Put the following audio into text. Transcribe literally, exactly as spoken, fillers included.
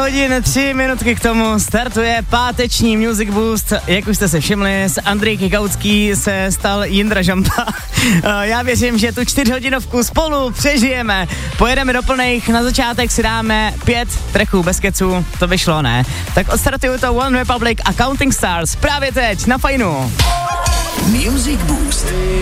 hodin, tři minutky k tomu startuje páteční Music Boost. Jak už jste se všimli, z Andrejky Kautský se stal Jindra Žampa. Já věřím, že tu čtyřhodinovku spolu přežijeme. Pojedeme do plných, na začátek si dáme pět tracků bez keců, to vyšlo, ne? Tak odstartuju to One Republic a Counting Stars právě teď na Fajnu. Music Boost.